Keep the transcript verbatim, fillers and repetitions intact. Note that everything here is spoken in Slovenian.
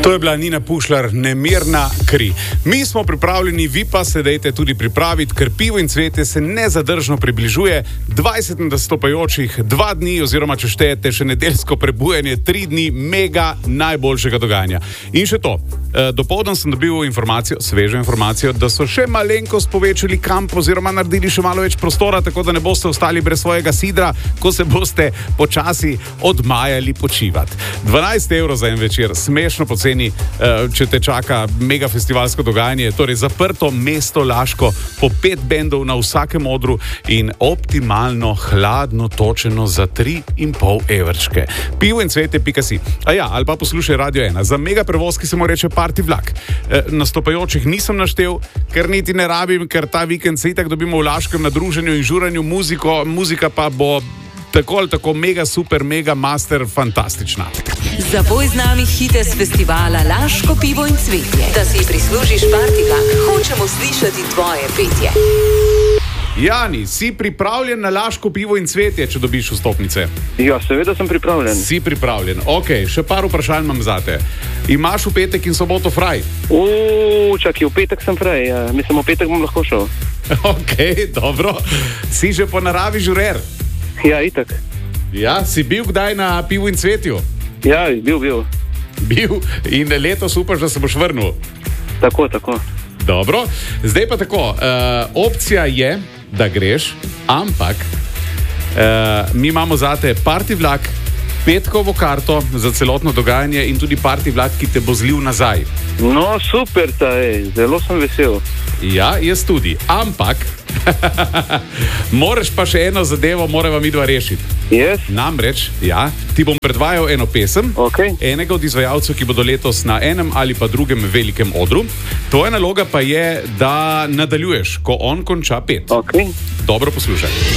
To je bila Nina Pušlar, Nemirna kri. Mi smo pripravljeni, vi pa se dejte tudi pripraviti, ker Pivo in cvetje se nezadržno približuje. dvajset nastopajočih, dva dni oziroma če štejete še nedeljsko prebujanje, tri dni mega najboljšega dogajanja. In še to, dopoldan sem dobil informacijo, svežo informacijo, da so še malenkost povečali kamp oziroma naredili še malo več prostora, tako da ne boste ostali brez svojega sidra, ko se boste počasi odmajali počivati. dvanajst evrov za en večer, smešno poceni, če te čaka mega festivalsko dogajanje, torej zaprto mesto Laško, po pet bendov na vsakem odru in optimalno hladno točeno za tri in pol evrčke. Pivo in cvetje pika si. A ja, ali pa poslušaj Radio ena. Za mega prevoz, ki se mu reče Party vlak. E, nastopajočih nisem naštel, ker niti ne rabim, ker ta vikend se itak dobimo v Laškem na druženju in žuranju muziko, muzika pa bo tako ali tako mega super, mega master, fantastična. Zaboj z nami hite z festivala Laško pivo in cvetje. Da si prislužiš Party vlak, hočemo slišati tvoje petje. Jani, si pripravljen na Laško pivo in cvetje, če dobiš vstopnice? Ja, seveda sem pripravljen. Si pripravljen. Ok, še par vprašanj imam zate. Imaš v petek in soboto fraj? Uuu, čakaj, v petek sem fraj. Ja. Mislim, v petek bom lahko šel. Ok, dobro. Si že po naravi žurer? Ja, itak. Ja, si bil kdaj na pivu in cvetju? Ja, bil, bil. Bil in letos upaš, da se boš vrnil? Tako, tako. Dobro, zdaj pa tako. Uh, opcija je, da greš, ampak uh, mi imamo zate Party vlak, petkovo karto za celotno dogajanje in tudi Party vlak, ki te bo zlil nazaj. No, super, ta je, zelo sem vesel. Ja, jaz tudi, ampak moraš pa še eno zadevo, morava midva rešiti. Yes. Namreč, ja, ti bom predvajal eno pesem, okay. Enega od izvajalcev, ki bodo letos na enem ali pa drugem velikem odru. Tvoja naloga pa je, da nadaljuješ, ko on konča pet. Okay. Dobro poslušaj.